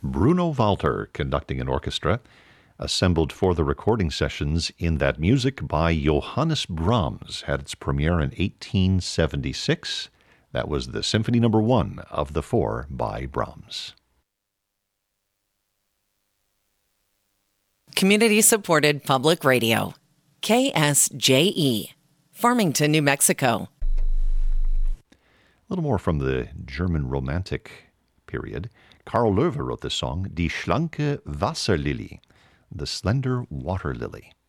Bruno Walter conducting an orchestra, assembled for the recording sessions in that music by Johannes Brahms, had its premiere in 1876. That was the Symphony No. 1 of the 4 by Brahms. Community-supported public radio. KSJE, Farmington, New Mexico. A little more from the German Romantic period. Karl Löwe wrote this song, Die schlanke Wasserlilie, the slender water lily.